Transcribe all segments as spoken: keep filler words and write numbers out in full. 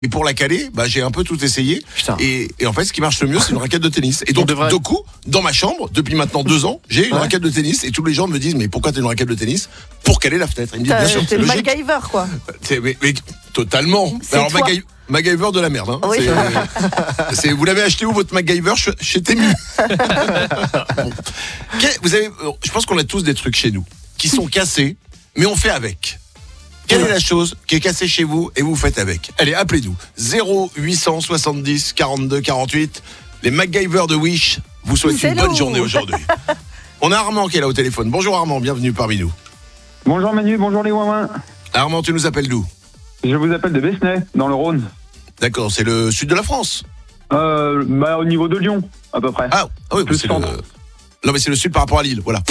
Et pour la caler, bah, j'ai un peu tout essayé. Et, et en fait, ce qui marche le mieux, c'est une raquette de tennis. Et donc, devrait... du coup, dans ma chambre, depuis maintenant deux ans, j'ai une ouais. raquette de tennis. Et tous les gens me disent, mais pourquoi t'as une raquette de tennis? Pour caler la fenêtre. Ils me disent, bien sûr, c'est le MacGyver, quoi. C'est, mais, mais, totalement. C'est Alors, MacGyver, MacGyver de la merde. Hein. Oui. C'est, c'est, vous l'avez acheté où, votre MacGyver? Chez Temu. Bon. Vous avez, je pense qu'on a tous des trucs chez nous qui sont cassés, mais on fait avec. Quelle est la chose qui est cassée chez vous et vous faites avec? Allez, appelez-nous. zéro huit cent soixante-dix quarante-deux quarante-huit. Les MacGyver de Wish vous souhaitent une bonne journée aujourd'hui. On a Armand qui est là au téléphone. Bonjour Armand, bienvenue parmi nous. Bonjour Manu, bonjour les Wouin. Armand, tu nous appelles d'où? Je vous appelle de Besnay, dans le Rhône. D'accord, c'est le sud de la France. Euh, bah au niveau de Lyon, à peu près. Ah, ah oui, c'est le... Non mais c'est le sud par rapport à Lille, voilà.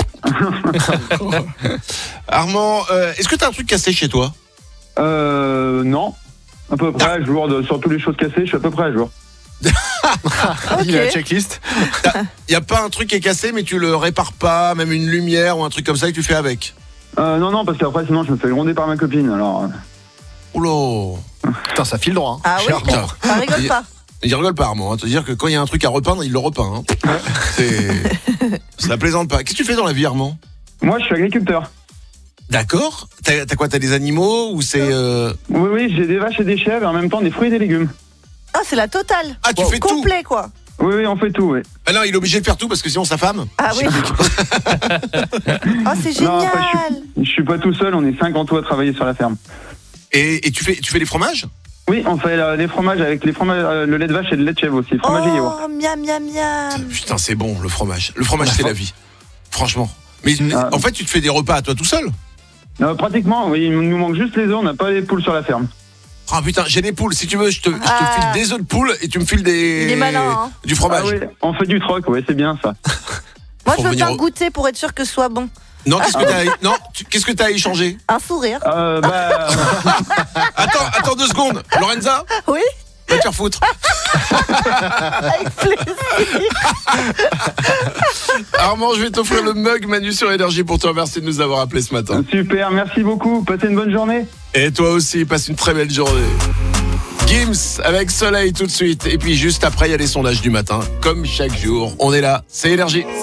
Armand, euh, est-ce que t'as un truc cassé chez toi? Euh, non. À peu près, ah. jour de, sur toutes les choses cassées, je suis à peu près à jour. Okay. Il y a la checklist. Il n'y a pas un truc qui est cassé, mais tu le répares pas, même une lumière ou un truc comme ça que tu fais avec? euh, Non, non, parce qu'après, sinon, je me fais gronder par ma copine, alors... Oula. Putain, ça file droit. Hein. Ah oui, bon, ça rigole pas. Il rigole pas, Armand. Hein. C'est-à-dire que quand il y a un truc à repeindre, il le repeint. Hein. C'est... Ça plaisante pas. Qu'est-ce que tu fais dans la vie, Armand? Moi, je suis agriculteur. D'accord. T'as, t'as quoi? T'as des animaux ou c'est... Euh... Oui, oui, j'ai des vaches et des chèvres et en même temps des fruits et des légumes. Ah, c'est la totale. Ah, tu wow. fais complet, tout. quoi. Oui, oui, on fait tout, oui. Ah non, il est obligé de faire tout parce que sinon sa femme... Ah oui. Oh, c'est génial. Non, après, je, suis, je suis pas tout seul, on est cinq en tout à travailler sur la ferme. Et, et tu fais, tu fais des fromages? Oui, on fait euh, les fromages avec les fromages, euh, le lait de vache et le lait de chèvre aussi, fromage oh, et yaourt. Oh, miam, miam, miam. Putain, c'est bon, le fromage. Le fromage, c'est la vie. Franchement. Mais ah. en fait, tu te fais des repas à toi tout seul? euh, Pratiquement, oui. Il nous manque juste les œufs, on n'a pas les poules sur la ferme. Ah oh, putain, j'ai des poules. Si tu veux, je te, ah. je te file des œufs de poule et tu me files des... Il est malin, hein. Du fromage. Ah oui, on fait du troc, ouais, c'est bien ça. Moi, je veux bien au... goûter pour être sûr que ce soit bon. Non, qu'est-ce que t'as à... non, tu... qu'est-ce que t'as à échanger? Un sourire. Euh, bah... attends, attends deux secondes. Lorenza? Oui. Va te faire foutre. Avec plaisir. Armand, je vais t'offrir le mug Manu sur Énergie pour te remercier de nous avoir appelé ce matin. Super, merci beaucoup. Passez une bonne journée. Et toi aussi, passe une très belle journée. Gims avec Soleil tout de suite. Et puis juste après, il y a les sondages du matin. Comme chaque jour, on est là. C'est Énergie.